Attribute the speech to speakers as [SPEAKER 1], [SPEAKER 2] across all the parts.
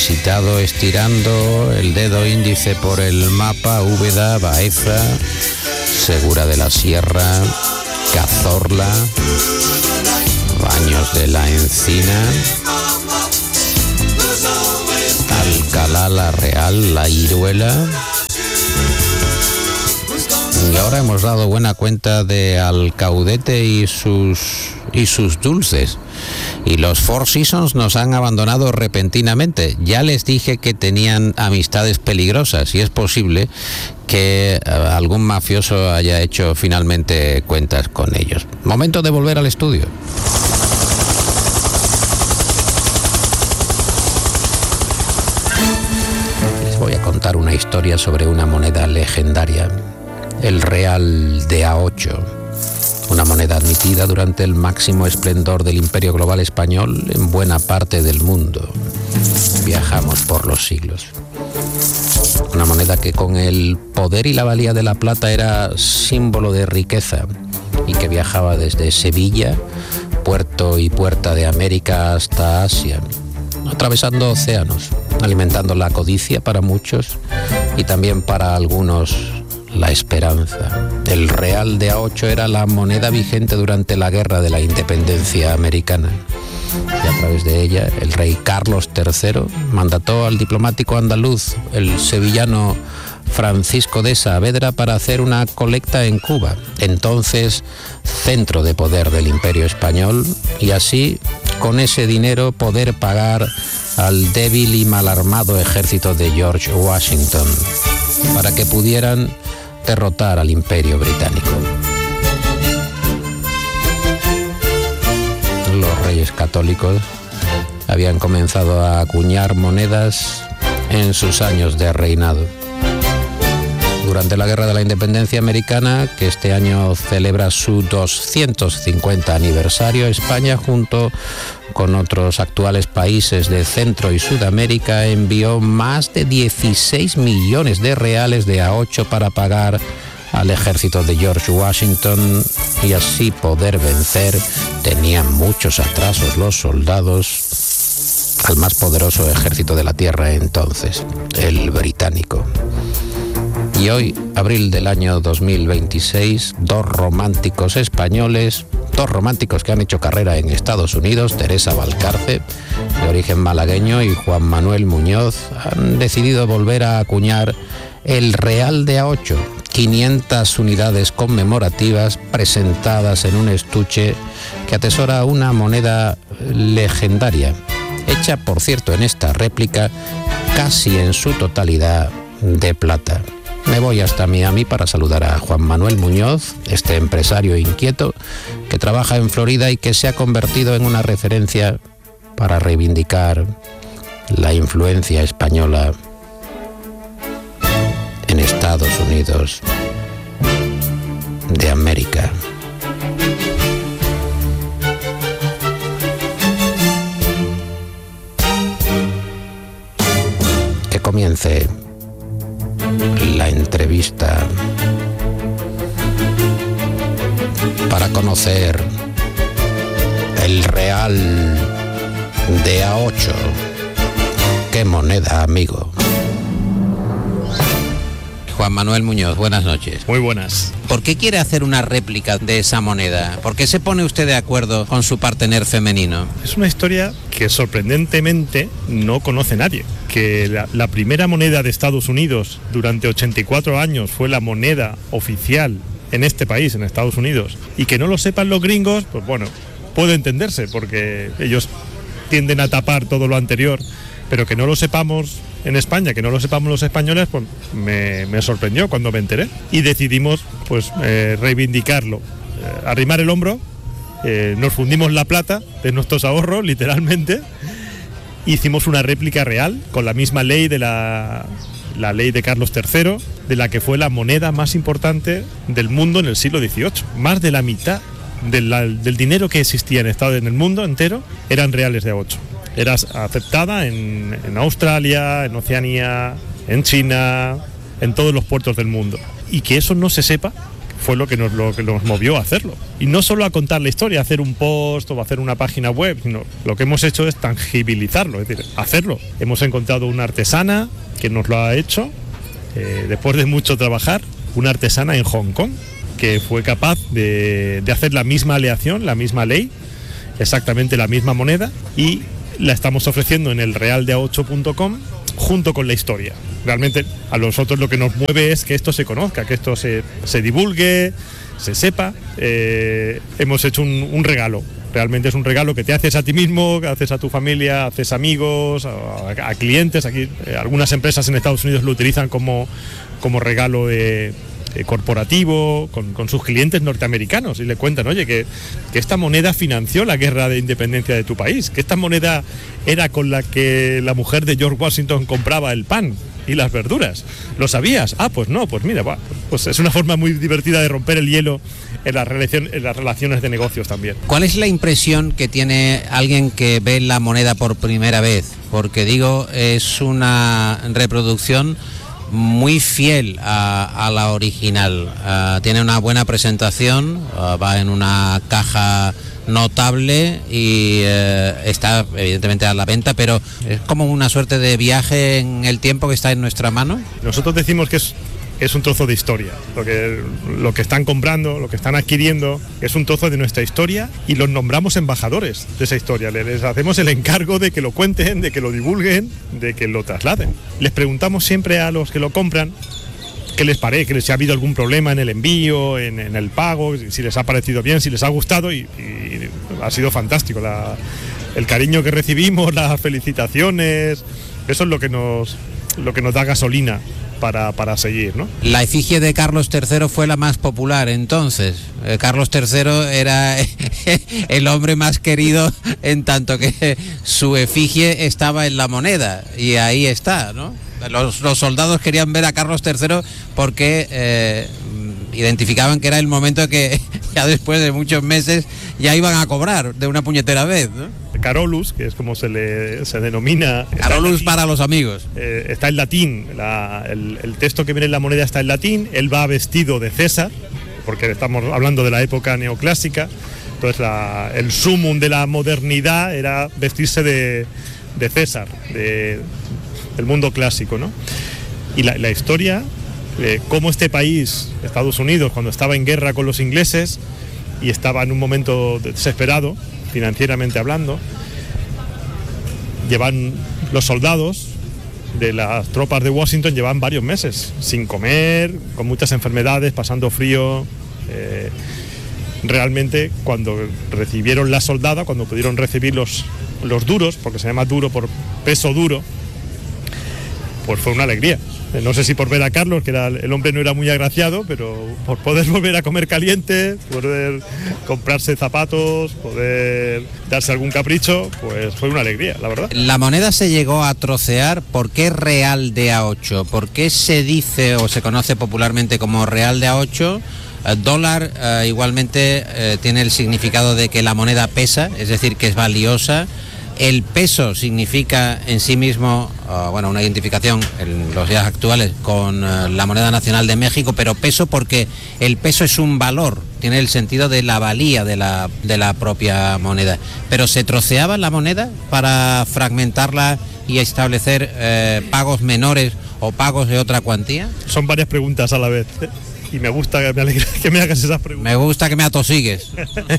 [SPEAKER 1] visitado estirando el dedo índice por el mapa Úbeda, Baeza, Segura de la Sierra, Cazorla, Baños de la Encina, Alcalá la Real, La Iruela. Y ahora hemos dado buena cuenta de Alcaudete y sus dulces. Y los Four Seasons nos han abandonado repentinamente. Ya les dije que tenían amistades peligrosas y es posible que algún mafioso haya hecho finalmente cuentas con ellos. Momento de volver al estudio. Les voy a contar una historia sobre una moneda legendaria, el Real de A8. Una moneda admitida durante el máximo esplendor del imperio global español en buena parte del mundo. Viajamos por los siglos. Una moneda que con el poder y la valía de la plata era símbolo de riqueza y que viajaba desde Sevilla, puerto y puerta de América, hasta Asia, atravesando océanos, alimentando la codicia para muchos y también para algunos la esperanza. El Real de A8 era la moneda vigente durante la Guerra de la Independencia Americana. Y a través de ella, el rey Carlos III mandató al diplomático andaluz, el sevillano Francisco de Saavedra, para hacer una colecta en Cuba, entonces centro de poder del Imperio Español, y así, con ese dinero, poder pagar al débil y mal armado ejército de George Washington, para que pudieran derrotar al Imperio Británico. Los reyes católicos habían comenzado a acuñar monedas en sus años de reinado. Durante la Guerra de la Independencia Americana, que este año celebra su 250 aniversario, España, junto con otros actuales países de Centro y Sudamérica, envió más de 16 millones de reales de A8 para pagar al ejército de George Washington y así poder vencer. Tenían muchos atrasos los soldados al más poderoso ejército de la tierra entonces, el británico. Y hoy, abril del año 2026, dos románticos españoles, dos románticos que han hecho carrera en Estados Unidos, Teresa Valcarce, de origen malagueño, y Juan Manuel Muñoz, han decidido volver a acuñar el Real de A8, 500 unidades conmemorativas presentadas en un estuche que atesora una moneda legendaria, hecha, por cierto, en esta réplica, casi en su totalidad de plata. Me voy hasta Miami para saludar a Juan Manuel Muñoz, este empresario inquieto que trabaja en Florida y que se ha convertido en una referencia para reivindicar la influencia española en Estados Unidos de América. Que comience la entrevista para conocer el Real de A8. ¡Qué moneda, amigo! Juan Manuel Muñoz, buenas noches.
[SPEAKER 2] Muy buenas.
[SPEAKER 1] ¿Por qué quiere hacer una réplica de esa moneda? ¿Por qué se pone usted de acuerdo con su partener femenino?
[SPEAKER 2] Es una historia que sorprendentemente no conoce nadie. Que la primera moneda de Estados Unidos durante 84 años fue la moneda oficial en este país, en Estados Unidos. Y que no lo sepan los gringos, pues bueno, puede entenderse, porque ellos tienden a tapar todo lo anterior. Pero que no lo sepamos en España, que no lo sepamos los españoles, pues me sorprendió cuando me enteré. Y decidimos pues reivindicarlo, arrimar el hombro, nos fundimos la plata de nuestros ahorros, literalmente. Hicimos una réplica real, con la misma ley de la ley de Carlos III, de la que fue la moneda más importante del mundo en el siglo XVIII. Más de la mitad del dinero que existía en el mundo entero eran reales de A8. Era aceptada en Australia, en Oceanía, en China, en todos los puertos del mundo. Y que eso no se sepa, fue lo que nos movió a hacerlo. Y no solo a contar la historia, a hacer un post o a hacer una página web, sino lo que hemos hecho es tangibilizarlo, es decir, hacerlo. Hemos encontrado una artesana que nos lo ha hecho, después de mucho trabajar, una artesana en Hong Kong, que fue capaz de hacer la misma aleación, la misma ley, exactamente la misma moneda, y la estamos ofreciendo en el realdeaocho.com junto con la historia. Realmente a nosotros lo que nos mueve es que esto se conozca, que esto se divulgue, se sepa. Hemos hecho un regalo. Realmente es un regalo que te haces a ti mismo, que haces a tu familia, haces amigos, a clientes. Aquí algunas empresas en Estados Unidos lo utilizan como regalo corporativo con sus clientes norteamericanos y le cuentan, oye, que esta moneda financió la guerra de independencia de tu país, que esta moneda era con la que la mujer de George Washington compraba el pan y las verduras. ¿Lo sabías? Ah, pues no, pues mira, pues es una forma muy divertida de romper el hielo en las relaciones de negocios también.
[SPEAKER 1] ¿Cuál es la impresión que tiene alguien que ve la moneda por primera vez? Porque digo, es una reproducción muy fiel a la original. Tiene una buena presentación, va en una caja notable y está evidentemente a la venta, pero es como una suerte de viaje en el tiempo que está en nuestra mano.
[SPEAKER 2] Nosotros decimos que es un trozo de historia. Lo que están comprando, lo que están adquiriendo, es un trozo de nuestra historia y los nombramos embajadores de esa historia. Les hacemos el encargo de que lo cuenten, de que lo divulguen, de que lo trasladen. Les preguntamos siempre a los que lo compran qué les parece, si ha habido algún problema en el envío, en el pago, si les ha parecido bien, si les ha gustado y ha sido fantástico. El cariño que recibimos, las felicitaciones, eso es lo que nos da gasolina para seguir, ¿no?
[SPEAKER 1] La efigie de Carlos III fue la más popular entonces. Carlos III era el hombre más querido en tanto que su efigie estaba en la moneda y ahí está, ¿no? Los soldados querían ver a Carlos III porque identificaban que era el momento que ya después de muchos meses ya iban a cobrar de una puñetera vez, ¿no?
[SPEAKER 2] Carolus, que es como se denomina.
[SPEAKER 1] Carolus para los amigos.
[SPEAKER 2] Está en latín, el texto que viene en la moneda está en latín, él va vestido de César, porque estamos hablando de la época neoclásica, entonces el sumum de la modernidad era vestirse de César, del mundo clásico, ¿no? Y la historia, cómo este país, Estados Unidos, cuando estaba en guerra con los ingleses y estaba en un momento desesperado, financieramente hablando, llevan los soldados de las tropas de Washington, llevan varios meses sin comer, con muchas enfermedades, pasando frío. Realmente cuando recibieron la soldada, cuando pudieron recibir los duros, porque se llama duro por peso duro, pues fue una alegría. No sé si por ver a Carlos, que el hombre no era muy agraciado, pero por poder volver a comer caliente, poder comprarse zapatos, poder darse algún capricho, pues fue una alegría, la verdad.
[SPEAKER 1] La moneda se llegó a trocear. ¿Por qué real de A8? ¿Por qué se dice o se conoce popularmente como real de A8? Dólar igualmente tiene el significado de que la moneda pesa, es decir, que es valiosa. El peso significa en sí mismo, una identificación en los días actuales con la moneda nacional de México, pero peso porque el peso es un valor, tiene el sentido de la valía de la propia moneda. Pero ¿se troceaba la moneda para fragmentarla y establecer pagos menores o pagos de otra cuantía?
[SPEAKER 2] Son varias preguntas a la vez y me gusta, me alegra que me hagas esas preguntas.
[SPEAKER 1] Me gusta que me atosigues.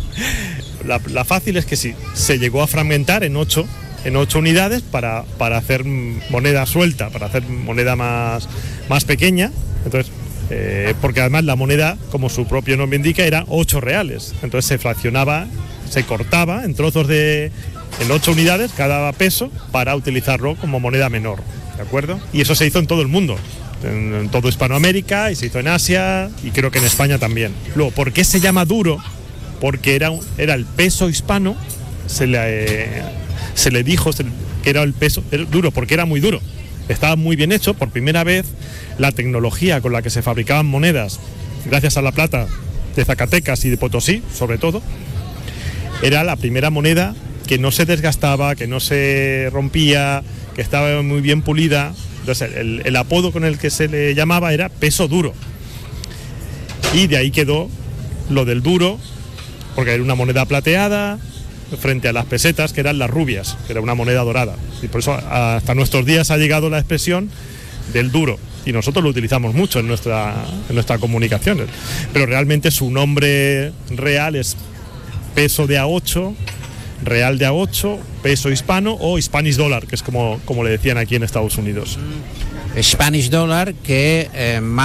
[SPEAKER 2] La fácil es que sí, se llegó a fragmentar en 8 unidades para hacer moneda suelta, para hacer moneda más pequeña. Entonces, porque además la moneda, como su propio nombre indica, era 8 reales. Entonces se fraccionaba, se cortaba en trozos en 8 unidades cada peso para utilizarlo como moneda menor, ¿de acuerdo? Y eso se hizo en todo el mundo, en todo Hispanoamérica, y se hizo en Asia y creo que en España también. Luego, ¿por qué se llama duro? Porque era el peso hispano, se le dijo que era el peso duro, porque era muy duro. Estaba muy bien hecho. Por primera vez, la tecnología con la que se fabricaban monedas, gracias a la plata de Zacatecas y de Potosí, sobre todo, era la primera moneda que no se desgastaba, que no se rompía, que estaba muy bien pulida. Entonces, el apodo con el que se le llamaba era peso duro. Y de ahí quedó lo del duro, porque era una moneda plateada frente a las pesetas, que eran las rubias, que era una moneda dorada. Y por eso hasta nuestros días ha llegado la expresión del duro. Y nosotros lo utilizamos mucho en nuestra comunicación. Pero realmente su nombre real es peso de A8, real de A8, peso hispano o Spanish dollar, que es como le decían aquí en Estados Unidos.
[SPEAKER 1] Spanish dollar, que